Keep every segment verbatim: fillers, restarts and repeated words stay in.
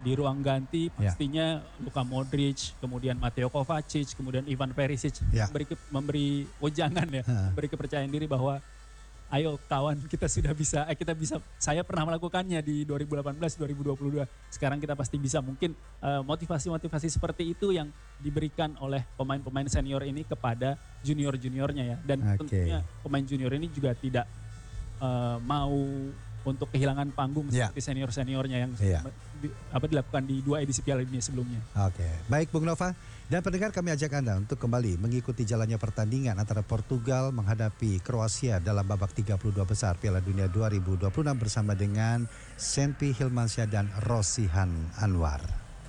di ruang ganti Ya. pastinya Luka Modric, kemudian Mateo Kovacic, kemudian Ivan Perisic Ya. memberi ke- memberi wejangan ya, Ha. memberi kepercayaan diri bahwa ayo kawan, kita sudah bisa, eh, kita bisa, saya pernah melakukannya di dua ribu delapan belas dua ribu dua puluh dua. Sekarang kita pasti bisa. Mungkin eh, motivasi-motivasi seperti itu yang diberikan oleh pemain-pemain senior ini kepada junior-juniornya ya. Dan Oke. tentunya pemain junior ini juga tidak eh, mau untuk kehilangan panggung Ya. seperti senior-seniornya yang Ya. di- apa dilakukan di dua edisi Piala Dunia sebelumnya. Oke, baik Bung Nova dan pendengar, kami ajak Anda untuk kembali mengikuti jalannya pertandingan antara Portugal menghadapi Kroasia dalam babak tiga puluh dua besar Piala Dunia dua ribu dua puluh enam bersama dengan Senpi Hilmansyah dan Rosihan Anwar.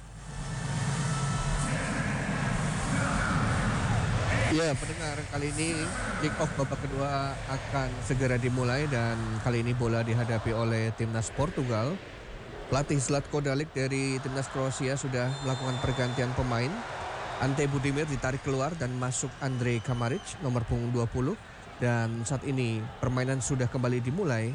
Ya, pendengar, kali ini kick off babak kedua akan segera dimulai dan kali ini bola dihadapi oleh timnas Portugal. Pelatih Zlatko Dalic dari timnas Kroasia sudah melakukan pergantian pemain. Ante Budimir ditarik keluar dan masuk Andre Kamaric nomor punggung dua puluh, dan saat ini permainan sudah kembali dimulai.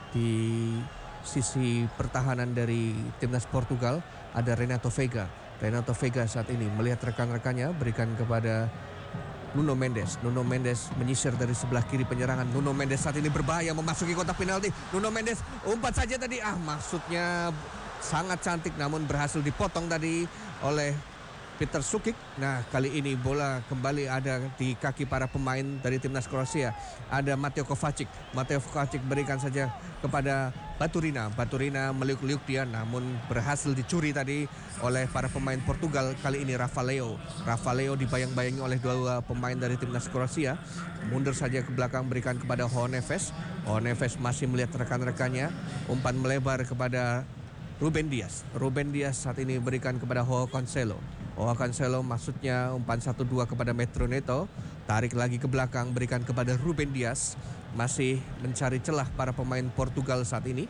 Di sisi pertahanan dari timnas Portugal ada Renato Veiga. Renato Veiga saat ini melihat rekan-rekannya, berikan kepada Nuno Mendes. Nuno Mendes menyisir dari sebelah kiri penyerangan. Nuno Mendes saat ini berbahaya memasuki kotak penalti. Nuno Mendes umpat saja tadi. Ah, maksudnya sangat cantik namun berhasil dipotong tadi oleh Peter Sukic. Nah, kali ini bola kembali ada di kaki para pemain dari timnas Kroasia. Ada Mateo Kovacic. Mateo Kovacic berikan saja kepada Baturina. Baturina meliuk-liuk dia namun berhasil dicuri tadi oleh para pemain Portugal. Kali ini Rafael. Rafael dibayang-bayangi oleh dua pemain dari timnas Kroasia. Mundur saja ke belakang, berikan kepada João Neves. João Neves masih melihat rekan-rekannya. Umpan melebar kepada Ruben Dias. Ruben Dias saat ini berikan kepada João Cancelo. João Cancelo maksudnya umpan satu dua kepada Metro Neto. Tarik lagi ke belakang, berikan kepada Ruben Dias. Masih mencari celah para pemain Portugal saat ini.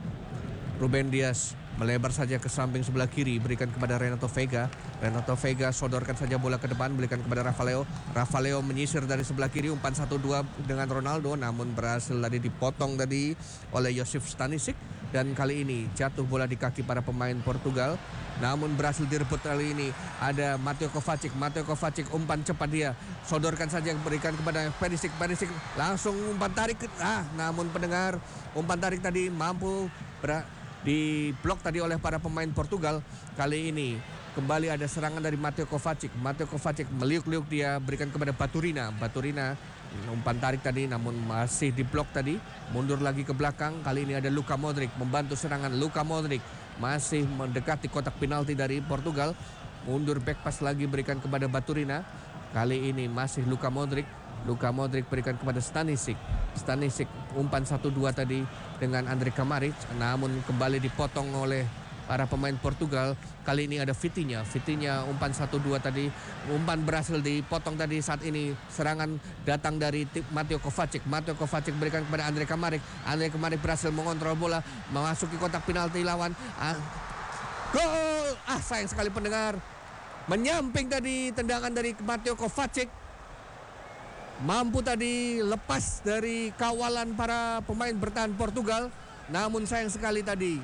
Ruben Dias melebar saja ke samping sebelah kiri, berikan kepada Renato Veiga. Renato Veiga sodorkan saja bola ke depan, berikan kepada Rafael. Rafael menyisir dari sebelah kiri, umpan satu dua dengan Ronaldo, namun berhasil tadi dipotong tadi oleh Josip Stanisic. Dan kali ini jatuh bola di kaki para pemain Portugal, namun berhasil direbut kali ini. Ada Mateo Kovacic. Mateo Kovacic umpan cepat dia, sodorkan saja, berikan kepada Perisic. Perisic langsung umpan tarik. Ah, namun pendengar, umpan tarik tadi mampu ber di blok tadi oleh para pemain Portugal. Kali ini kembali ada serangan dari Mateo Kovacic. Mateo Kovacic meliuk-liuk dia, berikan kepada Baturina. Baturina umpan tarik tadi namun masih di blok tadi. Mundur lagi ke belakang. Kali ini ada Luka Modric membantu serangan. Luka Modric masih mendekati kotak penalti dari Portugal. Mundur back pass lagi, berikan kepada Baturina. Kali ini masih Luka Modric. Luka Modric berikan kepada Stanisic. Stanisic umpan satu dua tadi dengan Andre Kamaric, namun kembali dipotong oleh para pemain Portugal. Kali ini ada Vitinha. Vitinha umpan satu dua tadi, umpan berhasil dipotong tadi. Saat ini serangan datang dari Mateo Kovacic. Mateo Kovacic berikan kepada Andre Kamaric. Andre Kamaric berhasil mengontrol bola, memasuki kotak penalti lawan. Ah, gol! Ah, sayang sekali pendengar. Menyamping tadi tendangan dari Mateo Kovacic. Mampu tadi lepas dari kawalan para pemain bertahan Portugal. Namun sayang sekali tadi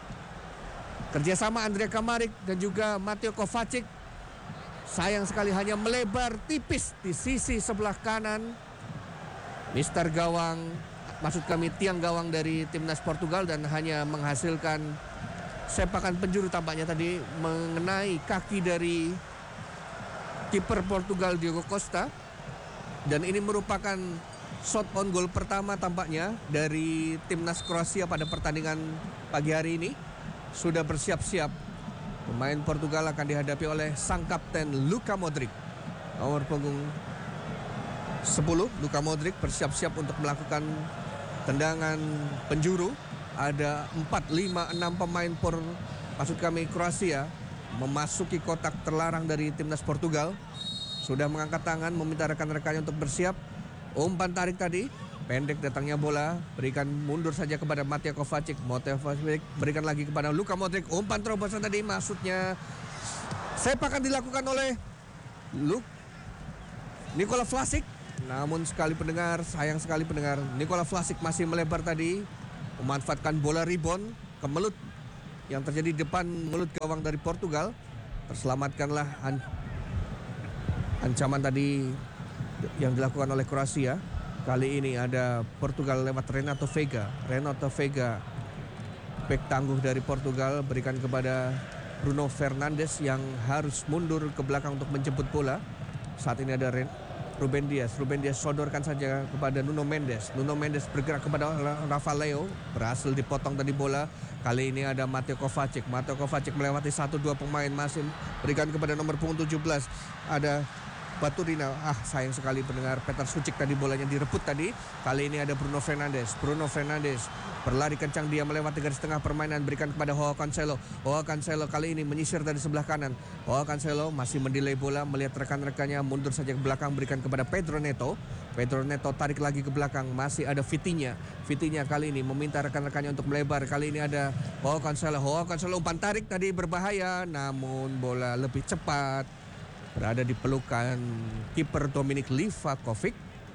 kerjasama Andre Kamaric dan juga Mateo Kovacic sayang sekali hanya melebar tipis di sisi sebelah kanan. Mister Gawang, maksud kami tiang gawang dari timnas Portugal, dan hanya menghasilkan sepakan penjuru tampaknya tadi mengenai kaki dari kiper Portugal Diogo Costa. Dan ini merupakan shot on goal pertama tampaknya dari timnas Kroasia pada pertandingan pagi hari ini. Sudah bersiap-siap. Pemain Portugal akan dihadapi oleh sang kapten Luka Modric. Nomor punggung sepuluh, Luka Modric bersiap-siap untuk melakukan tendangan penjuru. Ada empat, lima, enam pemain por, maksud kami Kroasia memasuki kotak terlarang dari timnas Portugal. Sudah mengangkat tangan meminta rekan-rekannya untuk bersiap. Umpan tarik tadi, pendek datangnya bola, berikan mundur saja kepada Mateo Kovacic. Mateo Kovacic berikan lagi kepada Luka Modric. Umpan terobosan tadi maksudnya sepakan dilakukan oleh Luk Nikola Vlasic. Namun sekali pendengar, sayang sekali pendengar, Nikola Vlasic masih melebar tadi, memanfaatkan bola rebound, kemelut yang terjadi di depan mulut gawang dari Portugal. Terselamatkanlah an- ancaman tadi yang dilakukan oleh Kroasia. Kali ini ada Portugal lewat Renato Veiga. Renato Veiga, bek tangguh dari Portugal, berikan kepada Bruno Fernandes yang harus mundur ke belakang untuk menjemput bola. Saat ini ada Ren- Ruben Dias. Ruben Dias sodorkan saja kepada Nuno Mendes. Nuno Mendes bergerak kepada Rafa Leo. Berhasil dipotong tadi bola. Kali ini ada Mateo Kovacic. Mateo Kovacic melewati satu dua pemain, masih berikan kepada nomor punggung tujuh belas. Ada Baturina. Ah, sayang sekali pendengar, Petar Sucik tadi bolanya direbut tadi. Kali ini ada Bruno Fernandes. Bruno Fernandes berlari kencang, dia melewati garis tengah permainan, berikan kepada Joao Cancelo. Joao Cancelo kali ini menyisir dari sebelah kanan. Joao Cancelo masih mendelay bola, melihat rekan-rekannya, mundur saja ke belakang, berikan kepada Pedro Neto. Pedro Neto tarik lagi ke belakang, masih ada Vitinha. Vitinha kali ini meminta rekan-rekannya untuk melebar. Kali ini ada Joao Cancelo. Joao Cancelo umpan tarik tadi berbahaya, namun bola lebih cepat berada di pelukan kiper Dominik Livakovic.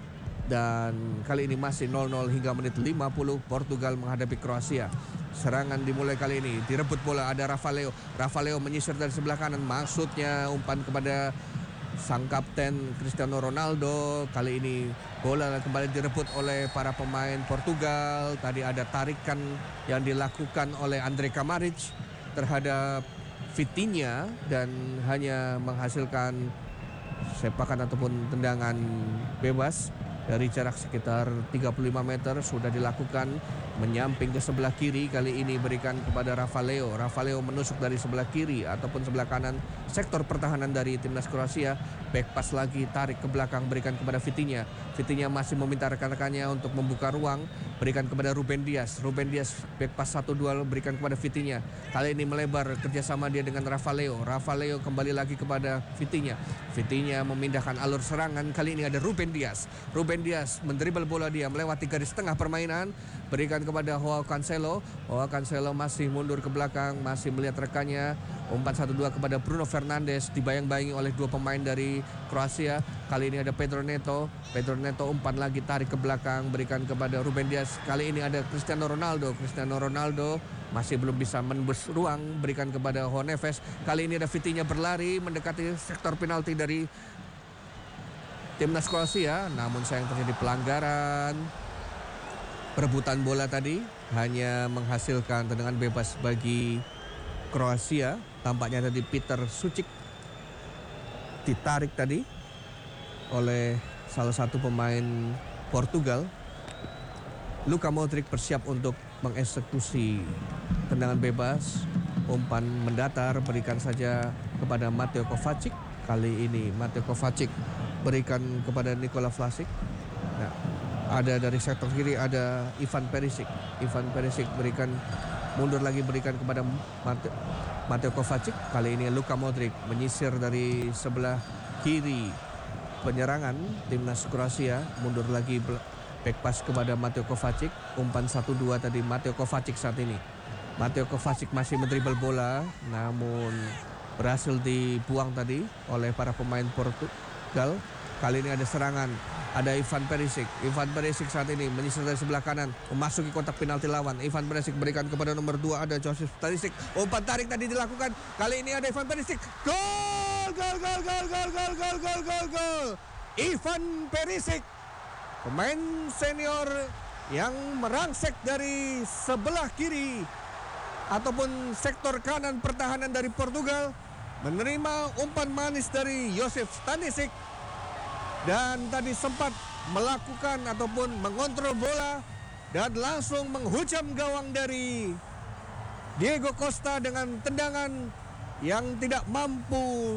Dan kali ini masih nol nol hingga menit lima puluh, Portugal menghadapi Kroasia. Serangan dimulai kali ini, direbut bola, ada Rafa Leo. Rafa Leo menyisir dari sebelah kanan, maksudnya umpan kepada sang kapten Cristiano Ronaldo. Kali ini bola kembali direbut oleh para pemain Portugal. Tadi ada tarikan yang dilakukan oleh Andre Kramaric terhadap Vitinha dan hanya menghasilkan sepakan ataupun tendangan bebas dari jarak sekitar tiga puluh lima meter. Sudah dilakukan, menyamping ke sebelah kiri. Kali ini berikan kepada Rafa Leo. Rafa Leo menusuk dari sebelah kiri ataupun sebelah kanan sektor pertahanan dari timnas Kroasia. Back pass lagi, tarik ke belakang, berikan kepada Vitinha. Vitinha masih meminta rekan-rekannya untuk membuka ruang, berikan kepada Ruben Dias. Ruben Dias back pass satu dua, berikan kepada Vitinha. Kali ini melebar kerjasama dia dengan Rafa Leo. Rafa Leo kembali lagi kepada Vitinha. Vitinha memindahkan alur serangan. Kali ini ada Ruben Dias. Ruben Dias mendribel bola, dia melewati garis tengah permainan, berikan kepada Joao Cancelo. Joao Cancelo masih mundur ke belakang, masih melihat rekannya. Umpan satu dua kepada Bruno Fernandes, dibayang-bayangi oleh dua pemain dari Kroasia. Kali ini ada Pedro Neto. Pedro Neto umpan lagi, tarik ke belakang, berikan kepada Ruben Dias. Kali ini ada Cristiano Ronaldo. Cristiano Ronaldo masih belum bisa menembus ruang, berikan kepada João Neves. Kali ini ada Vitinha berlari mendekati sektor penalti dari timnas Kroasia, namun sayang terjadi pelanggaran. Perebutan bola tadi hanya menghasilkan tendangan bebas bagi Kroasia. Tampaknya tadi Petar Sucik ditarik tadi oleh salah satu pemain Portugal. Luka Modric bersiap untuk mengeksekusi tendangan bebas. Umpan mendatar, berikan saja kepada Mateo Kovacic. Kali ini Mateo Kovacic berikan kepada Nikola Vlasic. Nah, ada dari sektor kiri ada Ivan Perisic. Ivan Perisic berikan, mundur lagi, berikan kepada Mate, Mateo Kovacic. Kali ini Luka Modric menyisir dari sebelah kiri penyerangan timnas Kroasia, mundur lagi, back pass kepada Mateo Kovacic. Umpan satu dua tadi Mateo Kovacic saat ini. Mateo Kovacic masih mendribel bola, namun berhasil dibuang tadi oleh para pemain Portugal. Kali ini ada serangan, ada Ivan Perisic. Ivan Perisic saat ini menyisir dari sebelah kanan, memasuki kotak penalti lawan. Ivan Perisic berikan kepada nomor dua, ada Joseph Stanisic. Umpan tarik tadi dilakukan. Kali ini ada Ivan Perisic. Gol! Gol! Gol! Gol! Gol! Gol! Gol! Gol! Gol! Gol! Ivan Perisic, pemain senior yang merangsek dari sebelah kiri ataupun sektor kanan pertahanan dari Portugal, menerima umpan manis dari Joseph Stanisic dan tadi sempat melakukan ataupun mengontrol bola dan langsung menghujam gawang dari Diego Costa dengan tendangan yang tidak mampu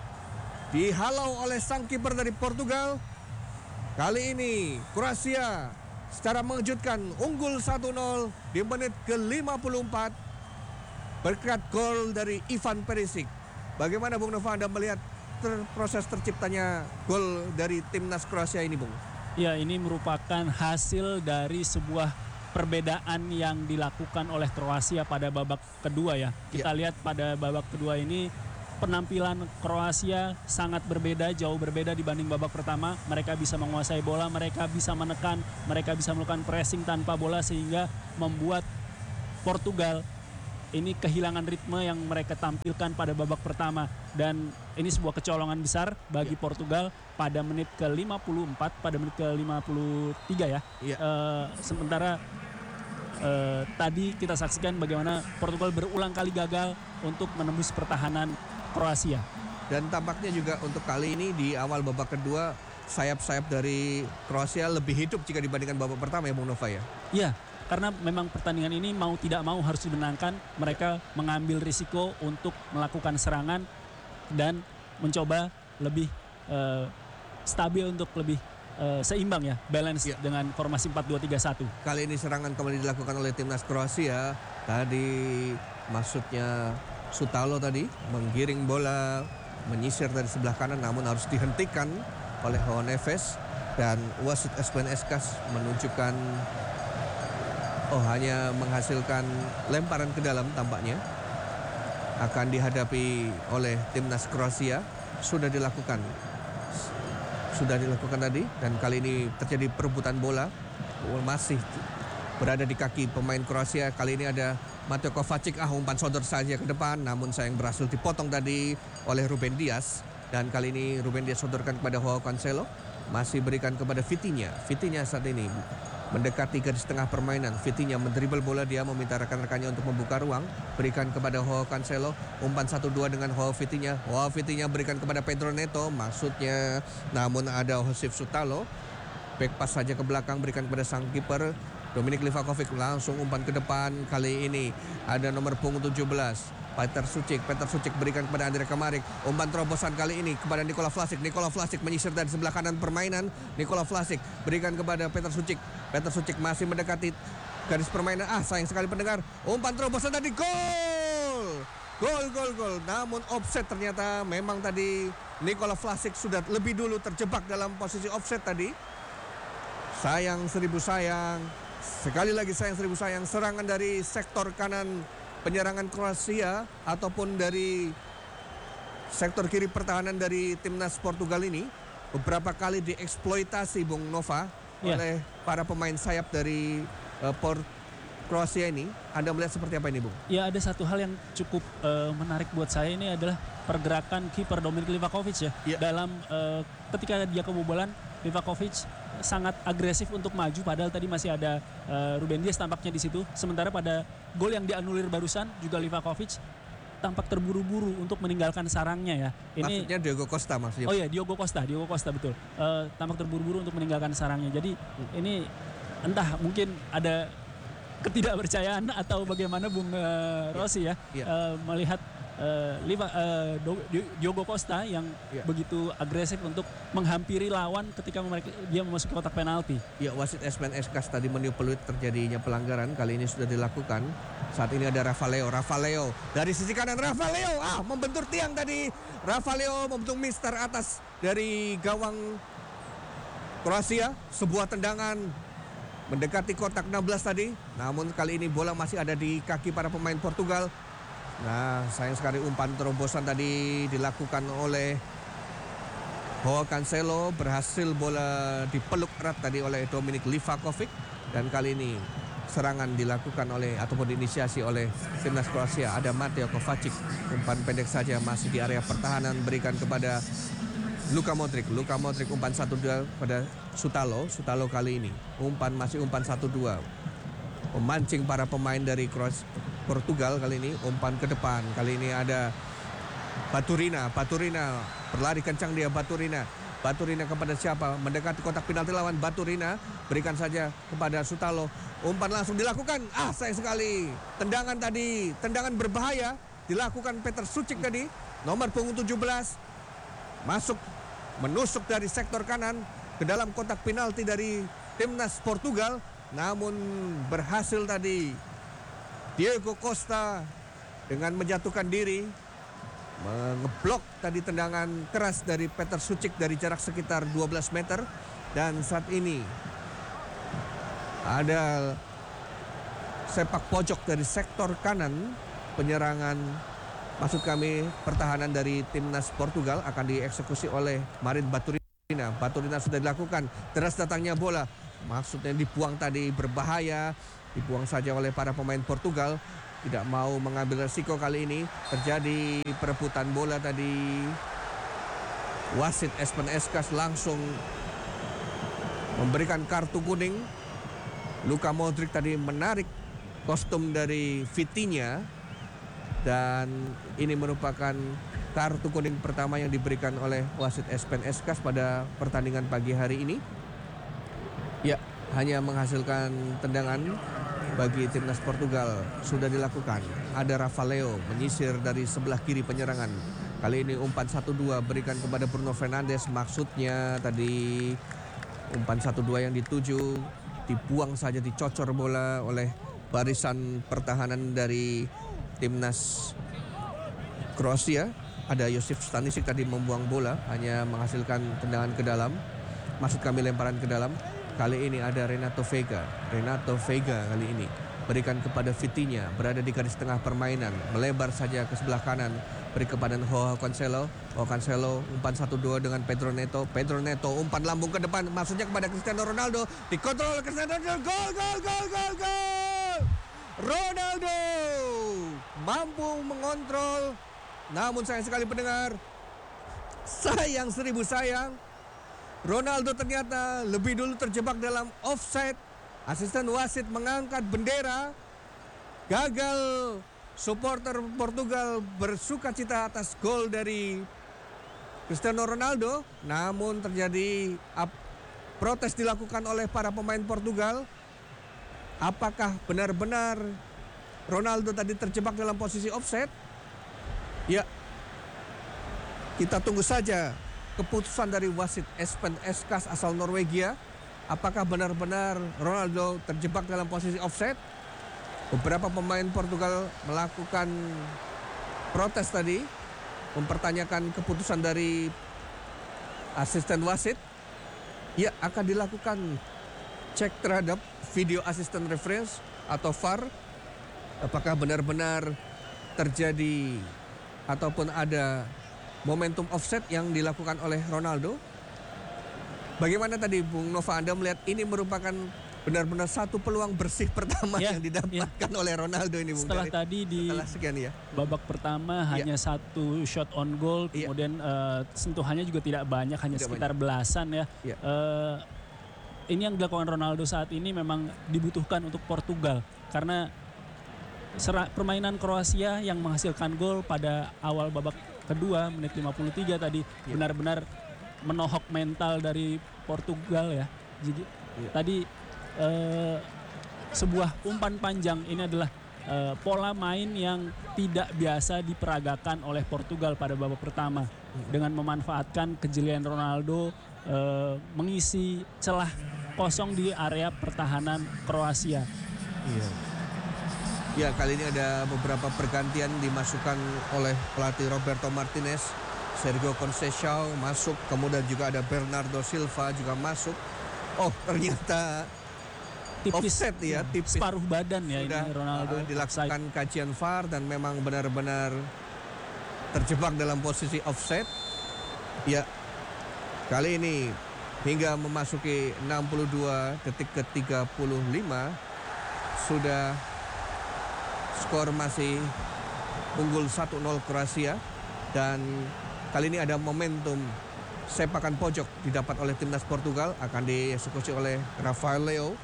dihalau oleh sang kiper dari Portugal. Kali ini Kroasia secara mengejutkan unggul satu nol di menit ke lima puluh empat berkat gol dari Ivan Perisic. Bagaimana Bung Nova, Anda melihat ter, proses terciptanya gol dari timnas Kroasia ini, Bung? Ya, ini merupakan hasil dari sebuah perbedaan yang dilakukan oleh Kroasia pada babak kedua ya. Kita ya. lihat pada babak kedua ini penampilan Kroasia sangat berbeda, jauh berbeda dibanding babak pertama. Mereka bisa menguasai bola, mereka bisa menekan, mereka bisa melakukan pressing tanpa bola sehingga membuat Portugal ini kehilangan ritme yang mereka tampilkan pada babak pertama, dan ini sebuah kecolongan besar bagi Ya. Portugal pada menit ke lima puluh empat, pada menit ke lima puluh tiga ya. Ya. Eh, sementara eh, tadi kita saksikan bagaimana Portugal berulang kali gagal untuk menembus pertahanan Kroasia. Dan tampaknya juga untuk kali ini di awal babak kedua sayap-sayap dari Kroasia lebih hidup jika dibandingkan babak pertama ya Bung Nova ya. Iya, karena memang pertandingan ini mau tidak mau harus dimenangkan. Mereka mengambil risiko untuk melakukan serangan dan mencoba lebih eh, stabil, untuk lebih eh, seimbang ya, balance Ya. dengan formasi empat dua tiga satu. Kali ini serangan kembali dilakukan oleh timnas Kroasia. Tadi maksudnya Sutalo tadi menggiring bola, menyisir dari sebelah kanan, namun harus dihentikan oleh João Neves, dan wasit Espen Eskas menunjukkan oh hanya menghasilkan lemparan ke dalam, tampaknya akan dihadapi oleh timnas Kroasia. Sudah dilakukan sudah dilakukan tadi, dan kali ini terjadi perebutan bola, masih berada di kaki pemain Kroasia. Kali ini ada Mateo Kovacic, ah umpan sodor saja ke depan, namun sayang berhasil dipotong tadi oleh Ruben Dias. Dan kali ini Ruben Dias sodorkan kepada Joao Cancelo, masih berikan kepada Vitinha. Vitinha saat ini mendekati garis tengah permainan. Vitinha mendribel bola, dia meminta rekan-rekannya untuk membuka ruang, berikan kepada Joao Cancelo, umpan satu dua dengan Joao Vitinha. Joao Vitinha berikan kepada Pedro Neto, maksudnya, namun ada Josef Sutalo, back pass saja ke belakang, berikan kepada sang kiper Dominik Livakovic, langsung umpan ke depan. Kali ini ada nomor punggung tujuh belas Petar Sucic. Petar Sucic berikan kepada Andre Kamarik, umpan terobosan kali ini kepada Nikola Vlasic. Nikola Vlasic menyisir dari sebelah kanan permainan. Nikola Vlasic berikan kepada Petar Sucic. Petar Sucic masih mendekati garis permainan. Ah sayang sekali pendengar, umpan terobosan tadi, gol! Gol, gol, gol. Namun offset ternyata. Memang tadi Nikola Vlasic sudah lebih dulu terjebak dalam posisi offset tadi. Sayang seribu sayang. Sekali lagi sayang seribu sayang, serangan dari sektor kanan penyerangan Kroasia ataupun dari sektor kiri pertahanan dari timnas Portugal ini beberapa kali dieksploitasi Bung Nova Ya. oleh para pemain sayap dari uh, Port Kroasia ini. Anda melihat seperti apa ini Bung? Ya, ada satu hal yang cukup eh, menarik buat saya ini adalah pergerakan kiper Dominik Livakovic ya. Ya. Dalam eh, ketika dia kebobolan, Livakovic sangat agresif untuk maju, padahal tadi masih ada eh, Ruben Dias tampaknya di situ. Sementara pada gol yang dianulir barusan juga Livakovic tampak terburu-buru untuk meninggalkan sarangnya ya. Ini Maksudnya Diego Costa maksudnya. Oh iya, Diogo Costa, Diogo Costa betul. Eh, tampak terburu-buru untuk meninggalkan sarangnya. Jadi ini entah mungkin ada ketidakpercayaan atau bagaimana Bung eh, Rossi ya, Ya. eh, melihat eh, Liva, eh, Do- Di- Diogo Costa yang Ya. begitu agresif untuk menghampiri lawan ketika mereka, dia memasuki kotak penalti. Ya, wasit Espen Eskas tadi meniup peluit terjadinya pelanggaran. Kali ini sudah dilakukan. Saat ini ada Rafaeleo. Rafaeleo dari sisi kanan. Rafaeleo ah membentur tiang tadi. Rafaeleo membentuk mister atas dari gawang Kroasia. Sebuah tendangan mendekati kotak enam belas tadi. Namun kali ini bola masih ada di kaki para pemain Portugal. Nah, sayang sekali umpan terobosan tadi dilakukan oleh Joao Cancelo, berhasil bola dipeluk erat tadi oleh Dominik Livakovic, dan kali ini serangan dilakukan oleh ataupun diinisiasi oleh timnas Kroasia. Ada Mateo Kovacic, umpan pendek saja masih di area pertahanan, berikan kepada Luka Modric. Luka Modric umpan satu dua pada Sutalo. Sutalo kali ini umpan masih umpan satu dua, memancing para pemain dari Kroasia. Portugal kali ini umpan ke depan. Kali ini ada Baturina, Baturina berlari kencang dia Baturina. Baturina kepada siapa? Mendekati kotak penalti lawan. Baturina berikan saja kepada Sutalo. Umpan langsung dilakukan. Ah sayang sekali. Tendangan tadi, tendangan berbahaya dilakukan Petar Sucic tadi. Nomor punggung tujuh belas masuk menusuk dari sektor kanan ke dalam kotak penalti dari timnas Portugal. Namun berhasil tadi Diego Costa dengan menjatuhkan diri, mengeblok tadi tendangan keras dari Petar Sucic dari jarak sekitar dua belas meter. Dan saat ini ada sepak pojok dari sektor kanan penyerangan, maksud kami pertahanan dari timnas Portugal, akan dieksekusi oleh Marin Baturina. Baturina sudah dilakukan, deras datangnya bola, maksudnya dibuang tadi berbahaya, dibuang saja oleh para pemain Portugal. tidak mau mengambil resiko kali ini. Terjadi perebutan bola tadi. Wasit Espen Eskas langsung memberikan kartu kuning. Luka Modric tadi menarik kostum dari Vitinha. Dan ini merupakan kartu kuning pertama yang diberikan oleh wasit Espen Eskas pada pertandingan pagi hari ini. Ya, hanya menghasilkan tendangan bagi timnas Portugal sudah dilakukan. Ada Rafael menyisir dari sebelah kiri penyerangan. Kali ini umpan satu dua berikan kepada Bruno Fernandes. Maksudnya tadi umpan satu dua yang dituju, dibuang saja, dicocor bola oleh barisan pertahanan dari timnas Kroasia. Ada Josip Stanisic tadi membuang bola, hanya menghasilkan tendangan ke dalam. Maksud kami lemparan ke dalam. Kali ini ada Renato Veiga. Renato Veiga kali ini berikan kepada Vitinha, berada di garis tengah permainan, melebar saja ke sebelah kanan, beri kepada Joao Cancelo. Joao Cancelo umpan satu dua dengan Pedro Neto. Pedro Neto umpan lambung ke depan, maksudnya kepada Cristiano Ronaldo, dikontrol oleh Cristiano Ronaldo. Gol, gol, gol, gol, gol! Ronaldo mampu mengontrol, namun sayang sekali pendengar, sayang seribu sayang, Ronaldo ternyata lebih dulu terjebak dalam offside. Asisten wasit mengangkat bendera. Gagal supporter Portugal bersuka cita atas gol dari Cristiano Ronaldo. Namun terjadi protes dilakukan oleh para pemain Portugal. Apakah benar-benar Ronaldo tadi terjebak dalam posisi offside? Ya, kita tunggu saja keputusan dari wasit Espen Eskas asal Norwegia. Apakah benar-benar Ronaldo terjebak dalam posisi offside? Beberapa pemain Portugal melakukan protes tadi, mempertanyakan keputusan dari asisten wasit. Ya, akan dilakukan cek terhadap video assistant reference atau V A R. Apakah benar-benar terjadi ataupun ada momentum offset yang dilakukan oleh Ronaldo. Bagaimana tadi Bung Nova, Anda melihat ini merupakan benar-benar satu peluang bersih pertama ya, yang didapatkan ya. oleh Ronaldo ini Bung. Setelah dari, tadi di setelah sekian ya. babak pertama ya. hanya satu shot on goal, ya. kemudian uh, sentuhannya juga tidak banyak, hanya tidak sekitar banyak. belasan ya. ya. Uh, ini yang dilakukan Ronaldo saat ini memang dibutuhkan untuk Portugal, karena serak permainan Kroasia yang menghasilkan gol pada awal babak kedua menit lima puluh tiga tadi ya. benar-benar menohok mental dari Portugal ya. Jadi ya. tadi eh, sebuah umpan panjang ini adalah eh, pola main yang tidak biasa diperagakan oleh Portugal pada babak pertama ya. dengan memanfaatkan kejelian Ronaldo eh, mengisi celah kosong di area pertahanan Kroasia. Iya. Ya, kali ini ada beberapa pergantian dimasukkan oleh pelatih Roberto Martinez. Sergio Conceição masuk, kemudian juga ada Bernardo Silva juga masuk. Oh, ternyata tipis offset ya, tipis. Separuh badan ya Sudah, ini Ronaldo. Uh, dilakukan offside. Kajian V A R dan memang benar-benar terjebak dalam posisi offset. Ya, kali ini hingga memasuki enam puluh dua detik ke tiga puluh lima sudah skor masih unggul satu nol Kroasia. Dan kali ini ada momentum sepakan pojok didapat oleh timnas Portugal, akan dieksekusi oleh Rafael Leo.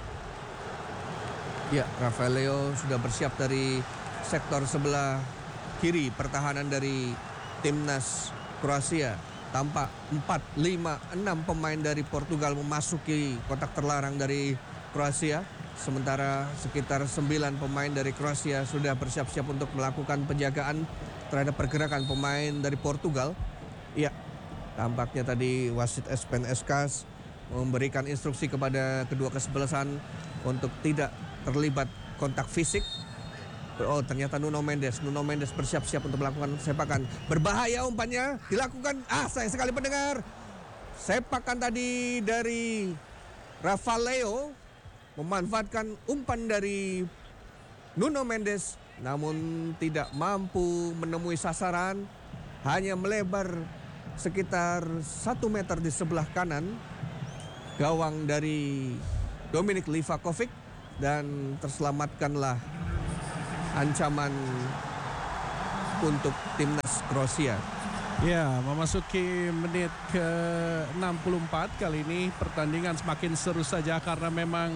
Ya, Rafael Leo sudah bersiap dari sektor sebelah kiri pertahanan dari timnas Kroasia. Tampak empat, lima, enam pemain dari Portugal memasuki kotak terlarang dari Kroasia. Sementara sekitar sembilan pemain dari Kroasia sudah bersiap-siap untuk melakukan penjagaan terhadap pergerakan pemain dari Portugal. Ya, tampaknya tadi wasit Espen Eskas memberikan instruksi kepada kedua kesebelasan untuk tidak terlibat kontak fisik. Oh, ternyata Nuno Mendes. Nuno Mendes bersiap-siap untuk melakukan sepakan. Berbahaya umpannya dilakukan. Ah, sayang sekali pendengar. Sepakan tadi dari Rafael Leo memanfaatkan umpan dari Nuno Mendes, namun tidak mampu menemui sasaran, hanya melebar sekitar satu meter di sebelah kanan gawang dari Dominik Livakovic, dan terselamatkanlah ancaman untuk timnas Kroasia. Ya, memasuki menit ke enam puluh empat kali ini pertandingan semakin seru saja karena memang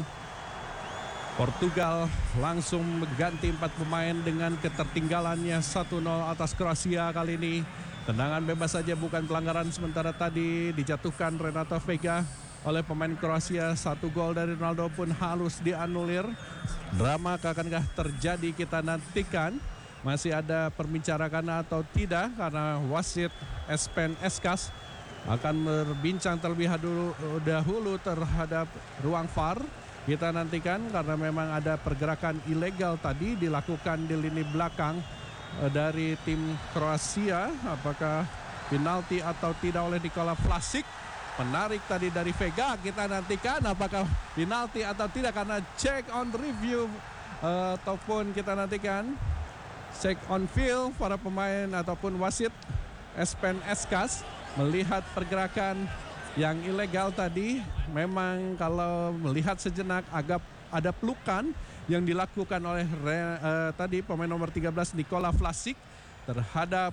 Portugal langsung mengganti empat pemain dengan ketertinggalannya satu nol atas Kroasia kali ini. Tendangan bebas saja bukan pelanggaran, sementara tadi dijatuhkan Renato Vega oleh pemain Kroasia. Satu gol dari Ronaldo pun halus dianulir. Drama akankah terjadi kita nantikan. Masih ada perbincangan atau tidak karena wasit Espen Eskas akan berbincang terlebih dahulu, dahulu terhadap ruang V A R. Kita nantikan karena memang ada pergerakan ilegal tadi dilakukan di lini belakang dari tim Kroasia. Apakah penalti atau tidak oleh Nikola Vlasic? Menarik tadi dari Vega, kita nantikan apakah penalti atau tidak karena check on review uh, ataupun kita nantikan check on field para pemain ataupun wasit Espen Eskas melihat pergerakan yang ilegal tadi. Memang kalau melihat sejenak agak ada pelukan yang dilakukan oleh re, uh, tadi pemain nomor tiga belas Nikola Vlasic terhadap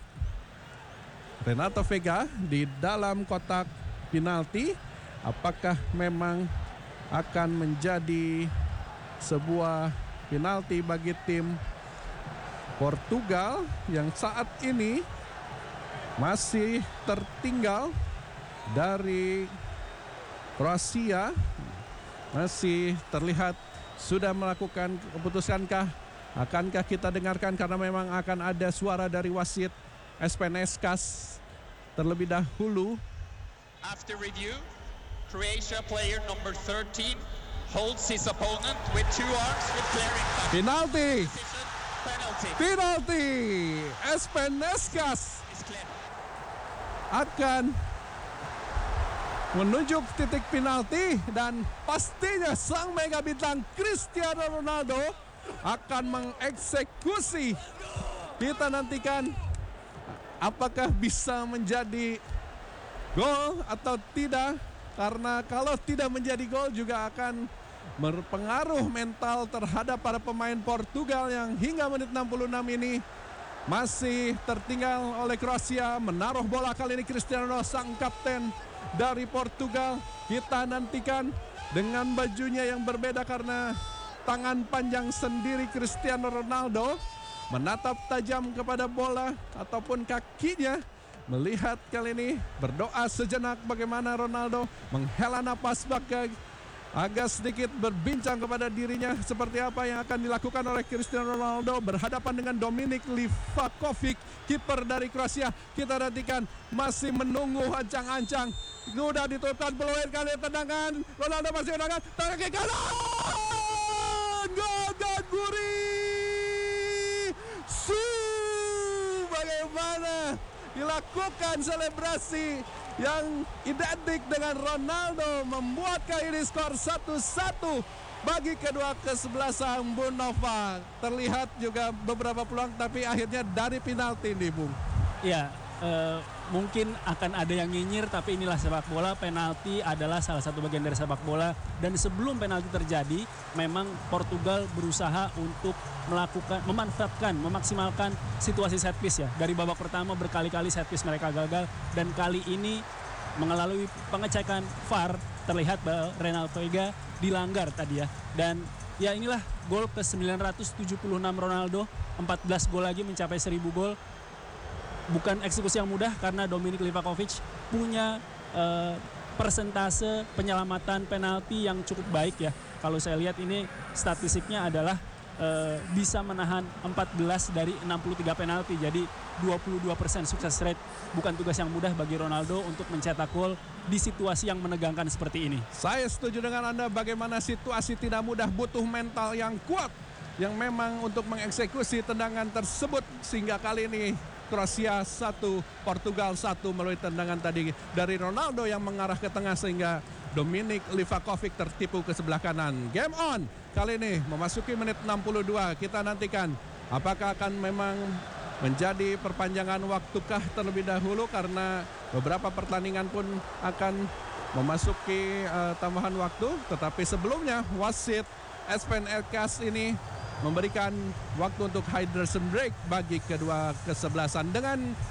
Renato Vega di dalam kotak penalti. Apakah memang akan menjadi sebuah penalti bagi tim Portugal yang saat ini masih tertinggal dari Kroasia? Masih terlihat sudah melakukan keputusankah? Akankah kita dengarkan karena memang akan ada suara dari wasit Espen Eskas terlebih dahulu. After review, Croatia player number thirteen holds his opponent with two arms with clearing back. Penalti. Position, penalty. Penalti. Espen Eskas Is clear. akan menunjuk titik penalti dan pastinya sang mega bintang Cristiano Ronaldo akan mengeksekusi. Kita nantikan apakah bisa menjadi gol atau tidak, karena kalau tidak menjadi gol juga akan berpengaruh mental terhadap para pemain Portugal yang hingga menit enam puluh enam ini masih tertinggal oleh Kroasia. Menaruh bola kali ini Cristiano Ronaldo, sang kapten dari Portugal. Kita nantikan dengan bajunya yang berbeda karena tangan panjang sendiri Cristiano Ronaldo menatap tajam kepada bola ataupun kakinya. Melihat kali ini berdoa sejenak bagaimana Ronaldo menghela napas bagai agak sedikit berbincang kepada dirinya seperti apa yang akan dilakukan oleh Cristiano Ronaldo berhadapan dengan Dominik Livakovic, kiper dari Kroasia. Kita nantikan masih menunggu ancang-ancang. Sudah ditutupkan peluang kali tendangan. Ronaldo masih tendangan. Tendangan ke kanan. Gol Gaguri. Su bagaimana dilakukan selebrasi yang identik dengan Ronaldo membuat kali ini skor satu satu bagi kedua kesebelasan Bung Nova. Terlihat juga beberapa peluang tapi akhirnya dari penalti nih Bung. Ya, eh, mungkin akan ada yang nyinyir tapi inilah sepak bola. Penalti adalah salah satu bagian dari sepak bola dan sebelum penalti terjadi memang Portugal berusaha untuk melakukan, memanfaatkan, memaksimalkan situasi set piece ya. Dari babak pertama berkali-kali set piece mereka gagal dan kali ini melalui pengecekan V A R terlihat bahwa Renato Vega dilanggar tadi ya. Dan ya inilah gol ke sembilan ratus tujuh puluh enam Ronaldo, empat belas gol lagi mencapai seribu gol. Bukan eksekusi yang mudah karena Dominik Livakovic punya uh, persentase penyelamatan penalti yang cukup baik ya. Kalau saya lihat ini statistiknya adalah uh, bisa menahan empat belas dari enam puluh tiga penalti. Jadi dua puluh dua persen sukses rate. Bukan tugas yang mudah bagi Ronaldo untuk mencetak gol di situasi yang menegangkan seperti ini. Saya setuju dengan Anda bagaimana situasi tidak mudah, butuh mental yang kuat yang memang untuk mengeksekusi tendangan tersebut sehingga kali ini Kroasia satu, Portugal satu melalui tendangan tadi dari Ronaldo yang mengarah ke tengah sehingga Dominik Livakovic tertipu ke sebelah kanan. Game on kali ini memasuki menit enam puluh dua. Kita nantikan apakah akan memang menjadi perpanjangan waktukah terlebih dahulu karena beberapa pertandingan pun akan memasuki uh, tambahan waktu. Tetapi sebelumnya wasit Espen Eskas ini memberikan waktu untuk hydration break bagi kedua kesebelasan dengan